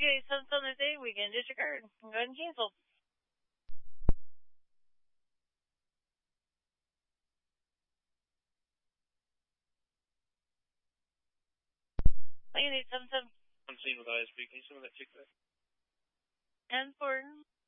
Okay, so on this day, we can disregard. Go ahead and cancel. Land 877. I'm seeing with ISP. Can you send me that ticket back? 10-4.